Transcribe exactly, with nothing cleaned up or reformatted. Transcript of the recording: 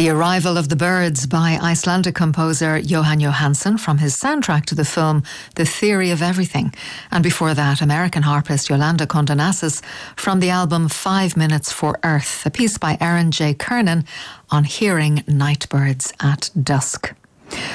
The Arrival of the Birds by Icelandic composer Jóhann Jóhannsson from his soundtrack to the film The Theory of Everything. And before that, American harpist Yolanda Condonassis from the album Five Minutes for Earth, a piece by Aaron J. Kernan on hearing night birds at dusk.